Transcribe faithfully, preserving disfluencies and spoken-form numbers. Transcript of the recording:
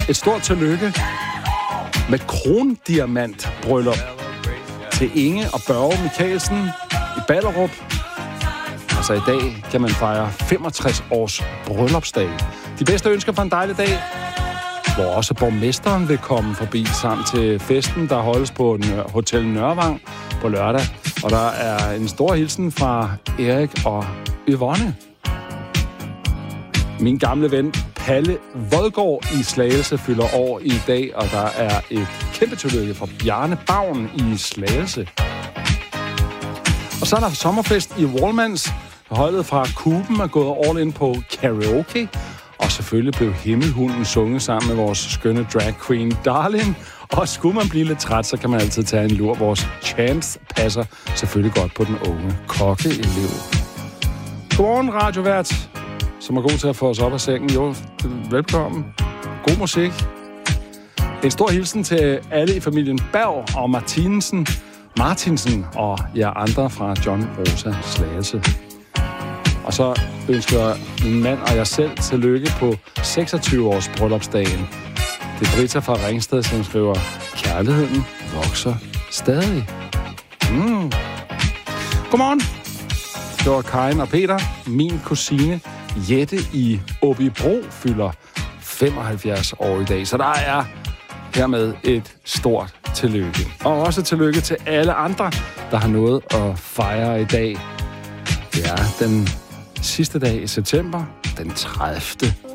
Et stort tillykke med krondiamantbryllup til Inge og Børge Michaelsen i Ballerup. Altså i dag kan man fejre femogtres års bryllupsdag. De bedste ønsker for en dejlig dag, hvor også borgmesteren vil komme forbi sammen til festen, der holdes på Hotel Nørvang på lørdag. Og der er en stor hilsen fra Erik og Yvonne. Min gamle ven Palle Vodgaard i Slagelse fylder år i dag, og der er et kæmpe tillykke fra Bjarne Bavn i Slagelse. Og så er der sommerfest i Wallmans. Holdet fra Kuben er gået all in på karaoke. Og selvfølgelig blev Himmelhunden sunget sammen med vores skønne drag queen Darling. Og skulle man blive lidt træt, så kan man altid tage en lur. Vores chance passer selvfølgelig godt på den unge kokkeelev. Godmorgen, radiovært, som er god til at få os op af sengen. Jo, velkommen. God musik. En stor hilsen til alle i familien Berg og Martinsen, Martinsen og jer andre fra John Rosa Slagelse. Og så ønsker min mand og jeg selv tillykke på seksogtyve års bryllupsdagen. Det er Britta fra Ringsted, som skriver, kærligheden vokser stadig. Mm. Godmorgen. Det var Karin og Peter. Min kusine Jette i Åbybro fylder femoghalvfjerds år i dag. Så der er hermed et stort tillykke. Og også tillykke til alle andre, der har noget at fejre i dag. Det er den sidste dag i september, den tredivte